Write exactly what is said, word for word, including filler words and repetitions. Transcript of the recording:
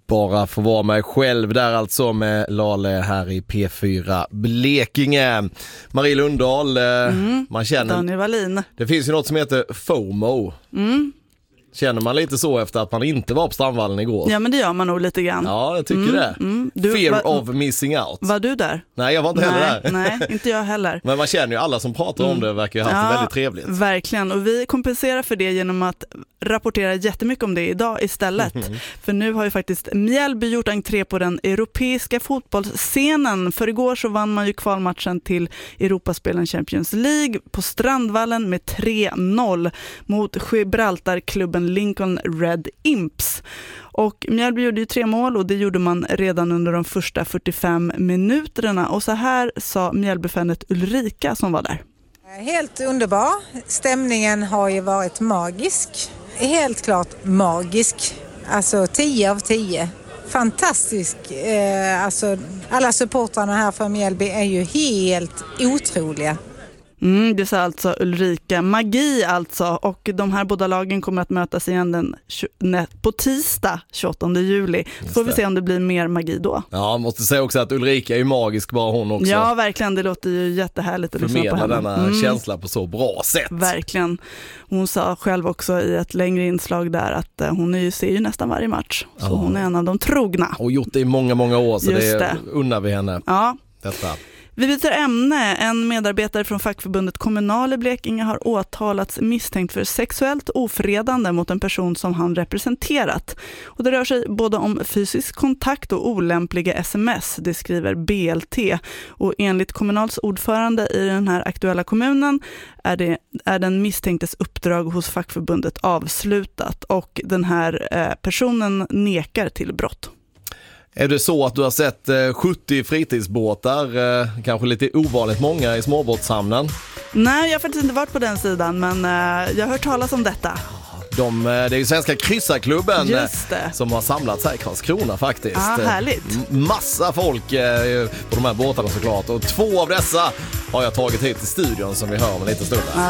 Bara få vara mig själv där alltså med Lale här i P fyra Blekinge. Marie Lundahl, mm, man känner... Daniel Wallin. Det finns ju något som heter FOMO. Mm. Känner man lite så efter att man inte var på Strandvallen igår? Ja, men det gör man nog lite grann. Ja, jag tycker mm, det. Mm. Du, Fear va, of missing out. Var du där? Nej, jag var inte nej, heller där. Nej, inte jag heller. Men man känner ju alla som pratar mm. om det verkar ju ha haft ja, det väldigt trevligt. Verkligen, och vi kompenserar för det genom att rapportera jättemycket om det idag istället. Mm. För nu har ju faktiskt Mjällby gjort entré på den europeiska fotbollsscenen. För igår så vann man ju kvalmatchen till Europaspelen Champions League på Strandvallen med tre noll mot Gibraltarklubben Lincoln Red Imps. Och Mjällby gjorde ju tre mål och det gjorde man redan under de första fyrtiofem minuterna. Och så här sa Mjällbyfanet Ulrika som var där. Helt underbar. Stämningen har ju varit magisk. Helt klart magisk. Alltså tio av tio. Fantastisk. Eh, alltså, alla supportrarna här för Mjällby är ju helt otroliga. Mm, det sa alltså Ulrika. Magi alltså. Och de här båda lagen kommer att mötas igen den, på tisdag tjugoåttonde juli. Så får vi se om det blir mer magi då. Ja, jag måste säga också att Ulrika är ju magisk, bara hon också. Ja, verkligen. Det låter ju jättehärligt att lyssna på henne. Förmedla denna mm. känsla på så bra sätt. Verkligen. Hon sa själv också i ett längre inslag där att hon är ju, ser ju nästan varje match. Så ja. Hon är en av de trogna. Och gjort det i många, många år, så Just det, det unnar vi henne. Ja. Detta. Vi byter ämne. En medarbetare från fackförbundet Kommunal i Blekinge har åtalats misstänkt för sexuellt ofredande mot en person som han representerat. Och det rör sig både om fysisk kontakt och olämpliga sms, det skriver B L T. Och enligt Kommunals ordförande i den här aktuella kommunen är, det, är den misstänktes uppdrag hos fackförbundet avslutat och den här eh, personen nekar till brott. Är det så att du har sett eh, sjuttio fritidsbåtar, eh, kanske lite ovanligt många i småbåtshamnen? Nej, jag har faktiskt inte varit på den sidan, men eh, jag har hört talas om detta. De, det är ju Svenska kryssarklubben Just det. som har samlats här i Karlskrona faktiskt. Ja, härligt. M- massa folk eh, på de här båtarna såklart. Och två av dessa har jag tagit hit till studion som vi hör om en liten stund. Ja.